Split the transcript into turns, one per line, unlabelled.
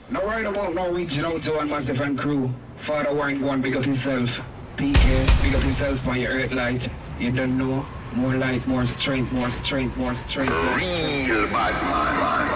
No worry about no reaching out to one massive and crew. Father Warren, go and big up himself. PK, big up himself by your earth light. You don't know. More light, more strength, more strength, more strength. More strength. Real bad man.